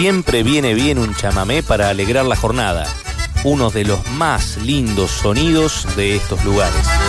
siempre viene bien un chamamé para alegrar la jornada. Uno de los más lindos sonidos de estos lugares.